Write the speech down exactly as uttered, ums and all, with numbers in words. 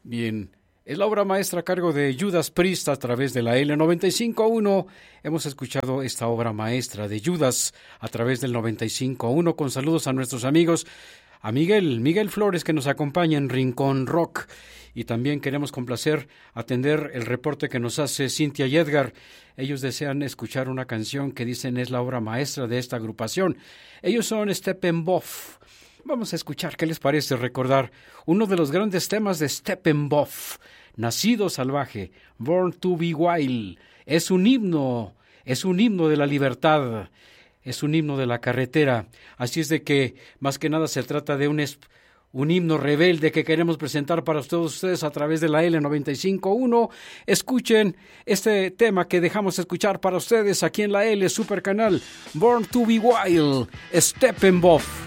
Bien, es la obra maestra a cargo de Judas Priest a través de la L noventa y cinco punto uno. Hemos escuchado esta obra maestra de Judas a través del noventa y cinco punto uno con saludos a nuestros amigos, a Miguel, Miguel Flores, que nos acompaña en Rincón Rock. Y también queremos complacer atender el reporte que nos hace Cintia y Edgar. Ellos desean escuchar una canción que dicen es la obra maestra de esta agrupación. Ellos son Steppenwolf. Vamos a escuchar qué les parece recordar uno de los grandes temas de Steppenwolf, Nacido Salvaje, Born to be Wild. Es un himno, es un himno de la libertad, es un himno de la carretera. Así es de que más que nada se trata de un, un himno rebelde que queremos presentar para todos ustedes a través de la L noventa y cinco punto uno. Escuchen este tema que dejamos escuchar para ustedes aquí en la L Super Canal, Born to be Wild, Steppenwolf.